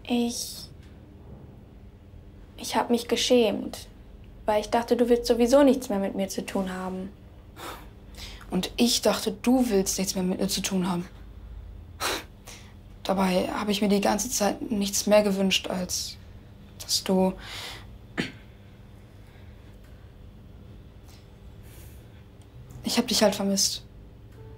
Ich habe mich geschämt, weil ich dachte, du willst sowieso nichts mehr mit mir zu tun haben. Und ich dachte, du willst nichts mehr mit mir zu tun haben. Dabei habe ich mir die ganze Zeit nichts mehr gewünscht, als dass du... Ich habe dich halt vermisst.